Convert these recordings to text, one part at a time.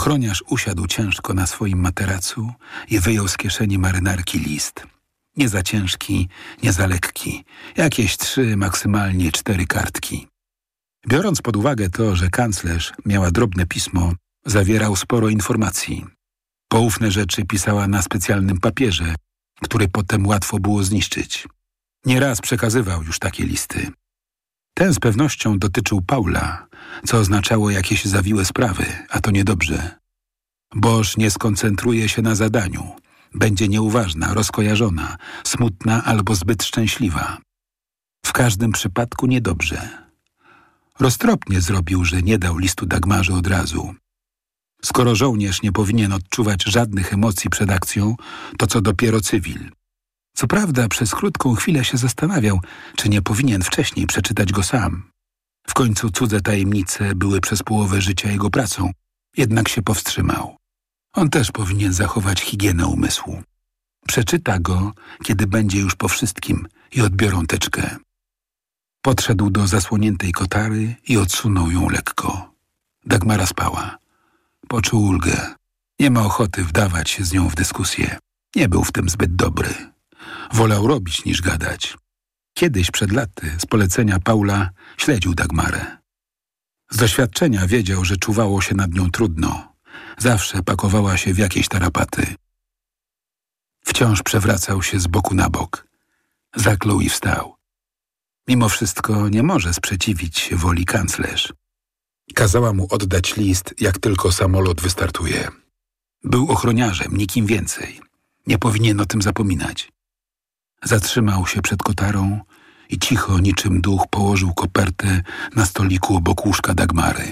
Ochroniarz usiadł ciężko na swoim materacu i wyjął z kieszeni marynarki list. Nie za ciężki, nie za lekki. Jakieś 3, maksymalnie 4 kartki. Biorąc pod uwagę to, że kanclerz miała drobne pismo, zawierał sporo informacji. Poufne rzeczy pisała na specjalnym papierze, który potem łatwo było zniszczyć. Nieraz przekazywał już takie listy. Ten z pewnością dotyczył Paula, co oznaczało jakieś zawiłe sprawy, a to niedobrze. Boż nie skoncentruje się na zadaniu. Będzie nieuważna, rozkojarzona, smutna albo zbyt szczęśliwa. W każdym przypadku niedobrze. Roztropnie zrobił, że nie dał listu Dagmarze od razu. Skoro żołnierz nie powinien odczuwać żadnych emocji przed akcją, to co dopiero cywil. Co prawda przez krótką chwilę się zastanawiał, czy nie powinien wcześniej przeczytać go sam. W końcu cudze tajemnice były przez połowę życia jego pracą, jednak się powstrzymał. On też powinien zachować higienę umysłu. Przeczyta go, kiedy będzie już po wszystkim i odbiorą teczkę. Podszedł do zasłoniętej kotary i odsunął ją lekko. Dagmara spała. Poczuł ulgę. Nie ma ochoty wdawać się z nią w dyskusję. Nie był w tym zbyt dobry. Wolał robić niż gadać. Kiedyś przed laty z polecenia Paula śledził Dagmarę. Z doświadczenia wiedział, że czuwało się nad nią trudno. Zawsze pakowała się w jakieś tarapaty. Wciąż przewracał się z boku na bok. Zaklął i wstał. Mimo wszystko nie może sprzeciwić się woli kanclerz. Kazała mu oddać list, jak tylko samolot wystartuje. Był ochroniarzem, nikim więcej. Nie powinien o tym zapominać. Zatrzymał się przed kotarą i cicho, niczym duch, położył kopertę na stoliku obok łóżka Dagmary.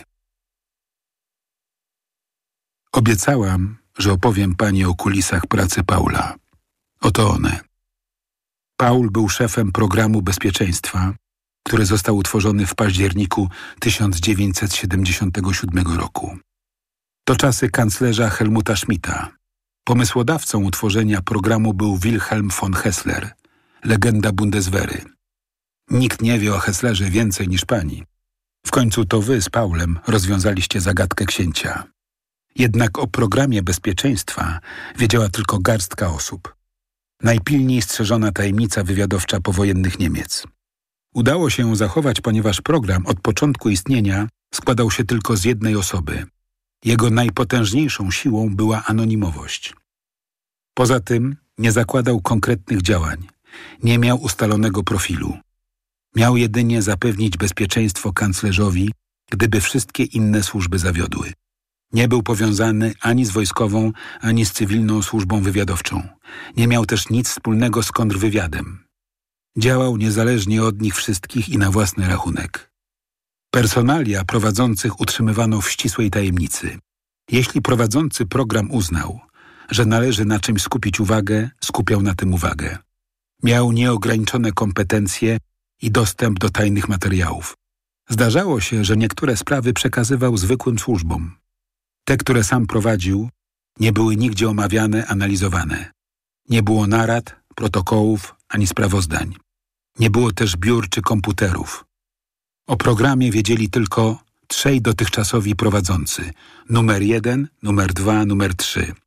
Obiecałam, że opowiem pani o kulisach pracy Paula. Oto one. Paul był szefem programu bezpieczeństwa, który został utworzony w październiku 1977 roku. To czasy kanclerza Helmuta Schmidta. Pomysłodawcą utworzenia programu był Wilhelm von Hessler, legenda Bundeswehry. Nikt nie wie o Hesslerze więcej niż pani. W końcu to wy z Paulem rozwiązaliście zagadkę księcia. Jednak o programie bezpieczeństwa wiedziała tylko garstka osób. Najpilniej strzeżona tajemnica wywiadowcza powojennych Niemiec. Udało się ją zachować, ponieważ program od początku istnienia składał się tylko z jednej osoby. Jego najpotężniejszą siłą była anonimowość. Poza tym nie zakładał konkretnych działań, nie miał ustalonego profilu. Miał jedynie zapewnić bezpieczeństwo kanclerzowi, gdyby wszystkie inne służby zawiodły. Nie był powiązany ani z wojskową, ani z cywilną służbą wywiadowczą. Nie miał też nic wspólnego z kontrwywiadem. Działał niezależnie od nich wszystkich i na własny rachunek. Personalia prowadzących utrzymywano w ścisłej tajemnicy. Jeśli prowadzący program uznał, że należy na czymś skupić uwagę, skupiał na tym uwagę. Miał nieograniczone kompetencje i dostęp do tajnych materiałów. Zdarzało się, że niektóre sprawy przekazywał zwykłym służbom. Te, które sam prowadził, nie były nigdzie omawiane, analizowane. Nie było narad, protokołów ani sprawozdań. Nie było też biur czy komputerów. O programie wiedzieli tylko 3 dotychczasowi prowadzący. Numer 1, numer 2, numer 3.